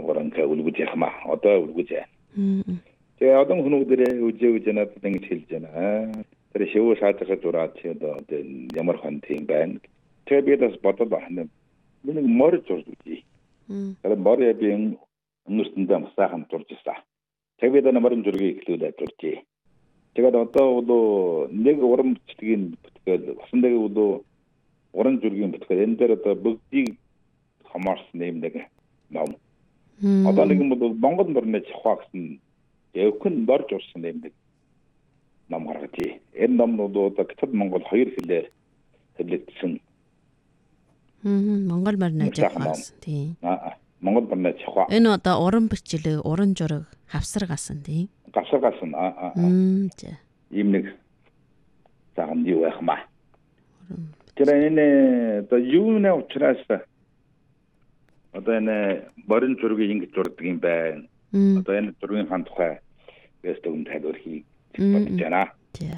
orang ka ulguj yakhma одоо ulguj. Тэгээ одоо хүмүүдэрээ үжээ надад ингэж хэлж байна. Тэр шивүү шаардлагыг зураад чи одоо ямар хон тийм байна. Тэгээ би бас бодоод байна. Миний морь зурж үзье. Тэр морь би өнөртөндөө масаахан зурж ирсэн. Тэгээ би намарын зургийг ихлүүлээд зуржээ. Тэгээд одоо нэг уран бүтгийн бүтгэл басан дээр уран зургийн бүтгэл энэ дээр одоо бүгдийг хамаарсан юм нэг ном. Одоо нэг юм бол Монгол морины жахаа гэсэн өвхөн борж урсан юм нэг ном гаргажээ. Энэ номнууд одоо Китад Монгол хоёр хэлээр хэлэгдсэн. Монгол морины жахаа тийм. Монгол морины жахаа. Энэ одоо уран бичлэг, уран зураг хавсаргасан тийм. Гасгасан ийм нэг цагаан юу яхма. Тэр энэ одоо юунэ учраас одоо энэ борин зургийг ингэж зурдаг юм байна. Одоо энэ зургийн хаан тухай гэст өгөн тайлбархийг бодож байна.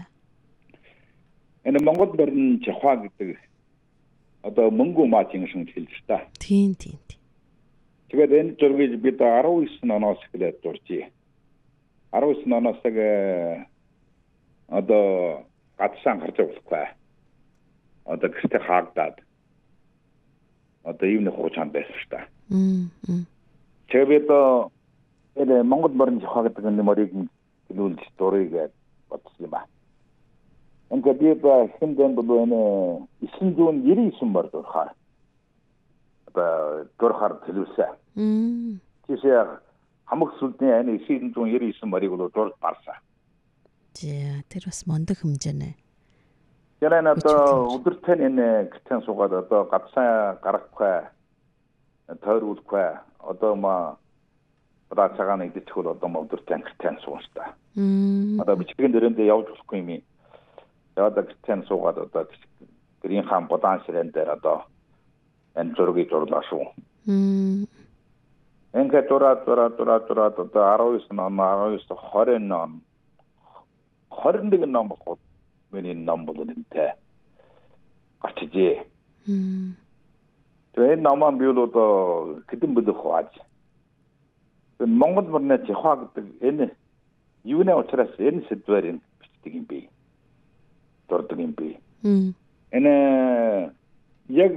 Энэ Монгол борин жахаа гэдэг одоо мөнгө маачин шиг хэлж та. Тийм. Тэгээд энэ зургийг бид 19 оноос эхлээд зуржээ. 19 оноос одоо гадсан гарч болохгүй. Одоо гэртээ хаагдаад одоо юуны хуучаан байсан шүү дээ. Тэгээд энэ Монгол борин жахаа гэдэг энэ морийг хэлүүлж дурыг бодсон юм ба. Ингээд би хэмдэн бол энэ 999 мөр дурхаар одоо дурхаар хэлүүлсэн. Тийшээ хамаг сүлдний энэ 999 морийг бол дурд барсан. Тэр бас мондөг хэмжээний. Тэр энэ одоо өдөртөө энэ гитэн суугаад одоо гадсан гарахгүй тойруулахгүй одоо одоо цагаан идэх бол одоо өдөртөө гитэн суунста. Одоо бичгийн дөрөндөө явж болохгүй юм. Одоо гитэн суугаад одоо гэрийн хаан бодаан ширэн дээр одоо энэ зургийг зурлаа шүү. Ингээд дураад одоо 19 ном 20 ном 21 ном боход миний ном бол үнэтэй гарчжээ. Тэгээ наман би бол одоо хэдэн бүдэх хааж. Монгол морины жахаа гэдэг энэ юунэ учраас энэ сэдвээр бичдэг юм бэ? Дурдаг юм бэ? Энэ яг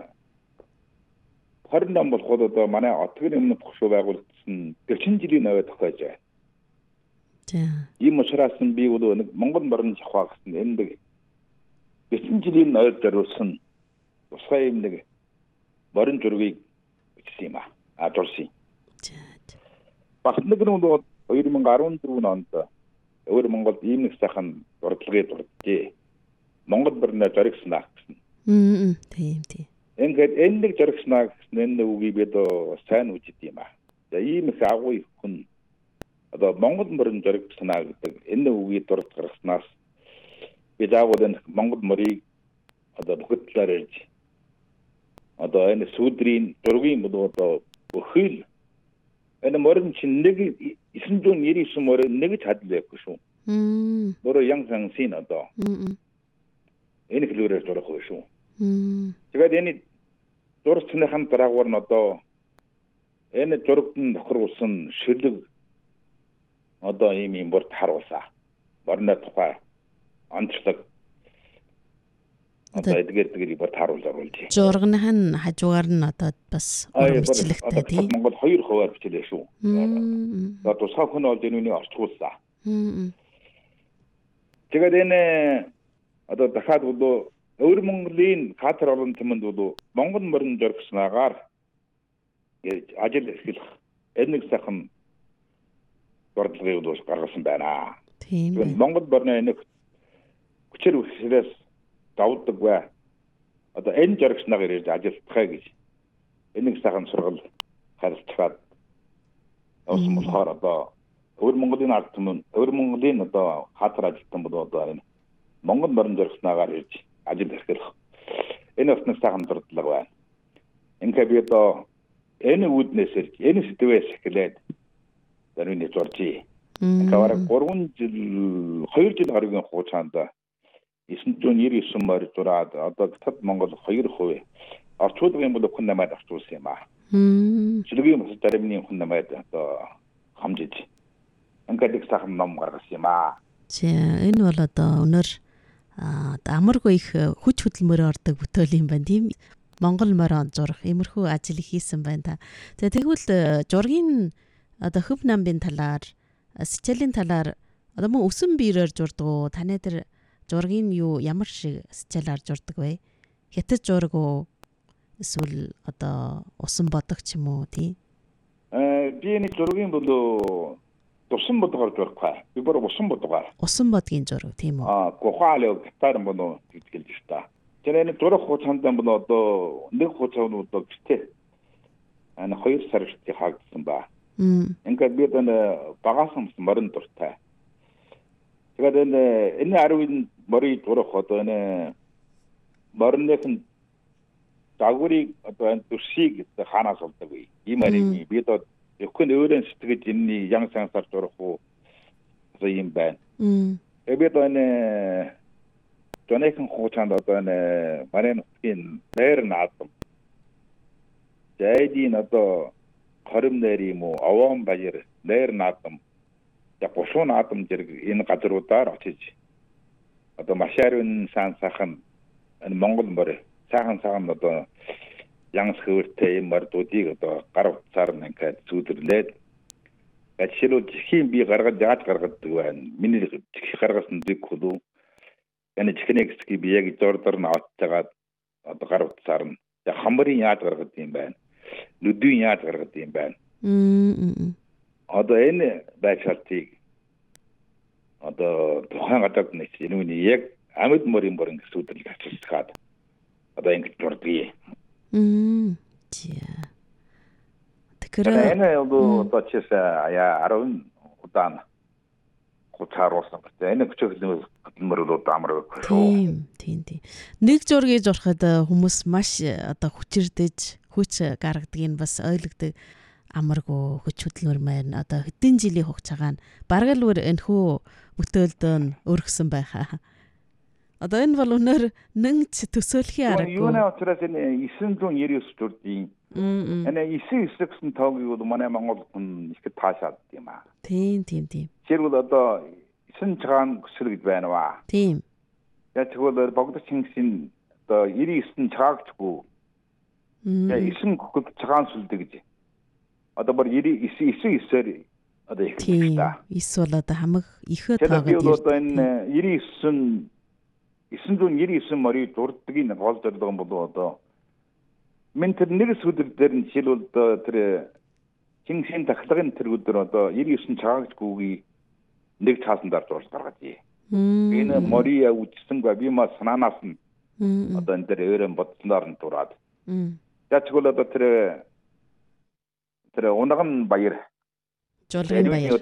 20 ном болоход одоо манай отгын өмнө бохшуу байгуулагдсан 40 жилийн аваа тохиож байна. Ийм учраас би бол Монгол морин жахаа гэсэн энэ 40 жилийн ойд зориулсан тусгай юм нэг морин зургийг бичсэн юм зурсан. Бас нэг нь бол 2014 онд өөр Монголд ийм нэг сайхан дурдлагыг дурджээ. Монгол морины зоригснаа гэсэн. Тийм. Ингээд энэ нэг зоригснаа гэсэн энэ үгийг бид сайн үжид юм аа. За ийм их агуу хүн одоо Монгол морин зоригснаа гэдэг энэ үгийг дурд гаргаснаас бид агуулын Монгол морийг одоо бүхэл талаар ирж одоо энэ сүдрийн зургийн бол одоо бүхэл энэ морин чинь нэг 999 морин нэг ч хадл байхгүй шүү. Бороо янсан син одоо. Энэ хэлбэрээр зурах байх шүү. Тэгээд энэ зурцныхан дараагаар нь одоо энэ зурагт нь тохируулсан шүлэг одоо ийм бүр харуулсан. Борны тухай онцлог одоо эдгээр бүр харуулж. Зургынхан хажуугаар нь одоо бас бичлэгтэй тийм. Монгол 2% бичлээ шүү. Одоо тусгай хүн бол энэний орчуулсан. Тэгээд энэ одоо дахиад бол өөр Монголын катар орон тэмэнд бол Монгол морин зоригснаагаар ажил эрхлэх энэ нэг сайхан дурдлагыг бол гаргасан байна. Тийм. Монгол морины энэ хүчээр үсрээс давдаг бай. Одоо энэ зоригснаагаар ирж ажилтгахаа гэж энэ нэг сайхан сургал харилцаад явсан болохоор одоо өөр Монголын ард түмэн өөр Монголын одоо катар ажилтан бол одоо энэ Монгол морин зоригснаагаар ирж ажил эрхлэх энэ бас нэг сайхан дурдлага байна. Ингээд би одоо энэ үүднээс ирж энэ сэдвээс эхлээд зарим нэг зуржээ. Ингээд 3 жил 2 жил гаруйгийн хугацаанд 999 морь зураад одоо Китад Монгол 2% орчуулгын бол хүн намайг орчуулсан юм аа. Жилийн бас заримны хүн намайг одоо хамжиж ингээд их сайхан ном гаргасан юм аа. Энэ бол одоо өнөр амаргүй их хүч хөдөлмөрөөр ордог бүтээл юм байна тийм. Монгол морин зурх иймэрхүү ажил хийсэн байна та. За тэгвэл зургийн одоо хөв намбын талаар, сэцэлийн талаар одоо мөн өсөн биерээр зурдаг уу? Таны дээр зургийн юу ямар шиг сэцэл арж зурдаг вэ? Хятад зураг уу? Эсвэл одоо усан бодог ч юм уу тий? Би энэ зургийн болоо усан бодгоор зурхаа. Би бүр усан бодгоор. Усан бодгийн зураг тийм үү? Гохаалаа гитар болоо гэж хэлж та. Тэр энэ зурх хугацаанд болоо одоо нэг хугацаанд одоо гэртээ 2 сар хүртэл хаагдсан ба. Ингээд би энэ багасан морин дуртай. Тэгээд энэ 10 морин зурх одоо энэ моринын дагварыг одоо энэ дүрсийг хаанаас олдог вэ? Ийм арийн бид одоо өхөн өөрийн сэтгэж энэ ян сансаар зурх уу ийм байна. Тэгээд энэ тонэхэн хугацаанд одоо энэ марийн нутгийн нээр наадам. Зайдийн одоо хорим нэр юм уу, овоон баяр, нээр наадам. Яг бушуу наадам зэрэг энэ газруудаар очиж одоо машаарын сансахан энэ Монгол морь сайхан одоо янс хөвөртэй мордуудыг одоо гар утсаар ингээд зүудрлээд ажлууд чихийн би яаж гаргадаг байна. Миний чих гаргасан зүг хөлөө энэ чихний хэсгийг би яг зурдар нь авчихад одоо гар утсаар нь хамрын яаж гаргадаг юм байна. Нүдийн яаж гаргадаг юм байна. Одоо энэ байшаалтыг одоо тухайн гадаад нэг энэ яг амьд морин гэсүүдэл ачилсгаад одоо ингэж дурдгий. Тэгэхээр энэ одоо чисээ 10 удаан хуцааруулсан гэдэг. Энэ хөдөлмөр бол амар шүү. Тийм. Нэг зургийг зурхад хүмүүс маш одоо хүчирдэж хүч гаргадгийг бас ойлгодог. Амаргүй хүч хөдөлмөр маань одоо хэдэн жилийн хугацаагаар бараг л энэхүү бүтээлд өргөсөн байхаа. Одоо энэ бол өнөр нэгч төсөөлхийн аргагүй. Юуны учраас энэ 999 төрдийн энэ 99 гэсэн тоогийг бол манай Монгол хүн их таашаад юм аа. Тийм. Жишээлбэл одоо 9 цагаан көсөл гэж байна ба. Тийм. Яг тэгвэл богдох Чингисийн одоо 99 цагаагчгүй. Яг 9 хөхөд цагаан сүлдэ гэж. Одоо бүр 99-ээр одоо их гэж та. 9 бол одоо хамаг ихэ таагаад. Тэгээд одоо энэ 999 морийг дурддгийн гол зорилго бол одоо мен тэр нэг сүлдэр дээр нь жишээлбэл тэр Чингисийн тахлагын тэр өдөр одоо 99 цагаагчгүйг нэг цаасандаар зурж гаргаж ий. Энэ мория үжсэн би ма санаанаас нь одоо энэ дээр өөрөөр бодсноор нь дураад. Яг тэгвэл одоо тэр унаган баяр. Жолгийн баяр.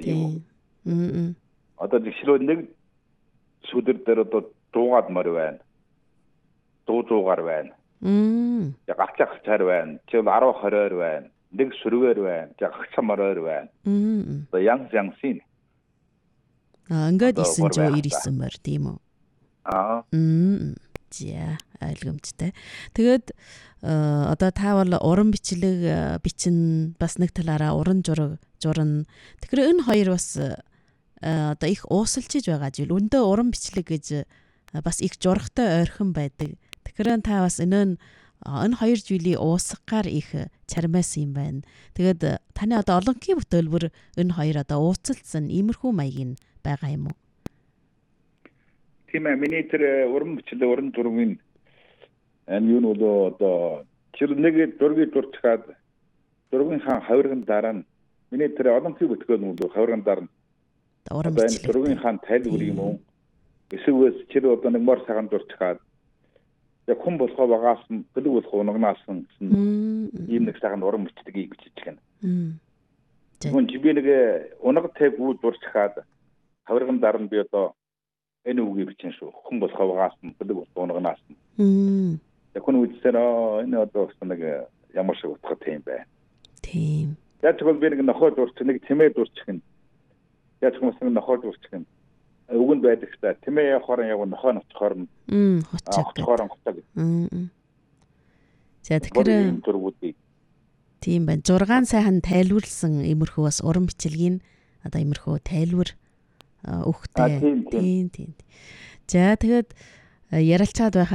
Одоо жишээлбэл нэг сүлдэр дээр одоо дуугаад морь байна. Дуугаар байна. Яг ачаахчаар байна. Жишээл 10-20-оор байна. Нэг сүргээр байна. Яг хцамараар байна. Одоо янсын. Ингээд 999 морь тийм үү? За ойлгомжтой. Тэгээд одоо та бол уран бичлэг бичин бас нэг талаараа уран зураг зурна. Тэгэхээр энэ хоёр бас одоо их уусалчиж байгаа зүйл. Өндөө уран бичлэг гэж бас их зургтай ойрхон байдаг. Тэгэхээр та бас энэ хоёр зүйлийг уусгахаар их чармаас юм байна. Тэгээд таны одоо олонхийн бүтээлбэр энэ хоёр одоо ууцалцсан иймэрхүү маягийн байгаа юм уу? Тийм ээ, миний тэр уран бичлэг уран зургийн энэ юу нь одоо тэр нэг зургийг дурчгаад зургийн хаан хавирган дараа нь миний тэр олонхийн бүтгэл нь хавирган дараа нь уран бичлэг зургийн хаан тайлбар юм уу? Эсвэл тэр одоо нэг мор цагаан дурчгаад яг хүн болохоо багаас нь гэлэг болох унагнаас нь ийм нэг цагаан уран бичлэгийг бичиж гэнэ. Тэгвэл би нэг унаг тайгуу дурчгаад хавирган дараа нь би одоо энэ үгийг бичин шүү. Хүн болохоо багаас нь гэлэг болох унагнаас нь. Яг хүн үзсээр энэ одоо нэг ямар шиг утгатай юм бэ? Тийм. Яг тэгвэл би нэг нохой дурч нэг тэмээ дурчих нь. Яг хүмүүс нэг нохой дурчих нь. Үгэнд байдаг та тэмээ явахаар яг нохой нотхоор нь. Хоцоо. За тэгэхээр Тийм байна. 6 сайхан тайлбарлсан иймэрхүү бас уран бичлэгийн одоо иймэрхүү тайлбар өгөхтэй. Тийм. За тэгээд ярилцаад байх